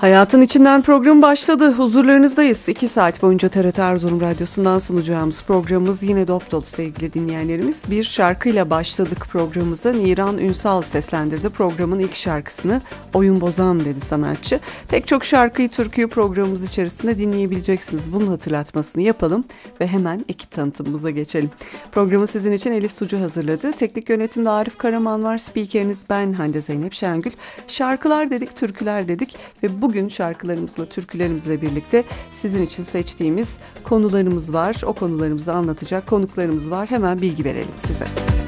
Hayatın içinden program başladı. Huzurlarınızdayız. 2 saat boyunca TRT Erzurum Radyosu'ndan sunacağımız programımız yine dop dolu sevgili dinleyenlerimiz. Bir şarkıyla başladık programımıza. Niran Ünsal seslendirdi programın ilk şarkısını. Oyun bozan dedi sanatçı. Pek çok şarkıyı, türküyü programımız içerisinde dinleyebileceksiniz. Bunun hatırlatmasını yapalım ve hemen ekip tanıtımımıza geçelim. Programı sizin için Elif Sucu hazırladı. Teknik yönetimde Arif Karaman var. Spikeriniz ben Hande Zeynep Şengül. Şarkılar dedik, türküler dedik ve bugün şarkılarımızla, türkülerimizle birlikte sizin için seçtiğimiz konularımız var. O konularımızı anlatacak konuklarımız var. Hemen bilgi verelim size.